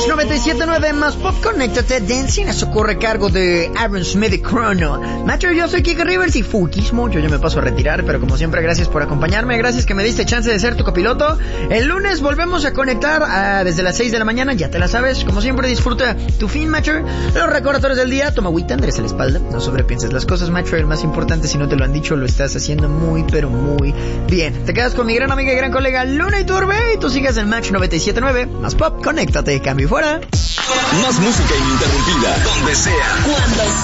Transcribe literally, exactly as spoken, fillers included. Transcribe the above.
Match noventa y siete punto nueve más Pop, conéctate. Dancing, eso corre a cargo de Aaron Smith y Chrono. Macho, yo soy Kike Rivers y Fukismo. Yo ya me paso a retirar, pero como siempre, gracias por acompañarme. Gracias que me diste chance de ser tu copiloto. El lunes volvemos a conectar uh, desde las seis de la mañana. Ya te la sabes. Como siempre, disfruta tu fin, Macho. Los recordatorios del día. Toma agüita, endereza la espalda. No sobrepienses las cosas, Macho. El más importante, si no te lo han dicho, lo estás haciendo muy, pero muy bien. Te quedas con mi gran amiga y gran colega Luna Iturbe. Y tú sigas en Match noventa y siete punto nueve más Pop. Conéctate, cambio y fuera. Más música ininterrumpida, donde sea, cuando